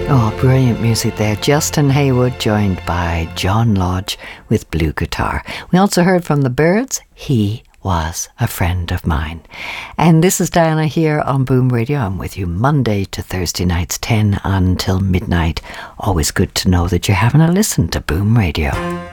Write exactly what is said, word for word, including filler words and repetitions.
Oh, brilliant music there. Justin Hayward joined by John Lodge with blue guitar. We also heard from the Byrds, He Was a Friend of Mine. And this is Diana here on Boom Radio. I'm with you Monday to Thursday nights, ten until midnight. Always good to know that you're having a listen to Boom Radio.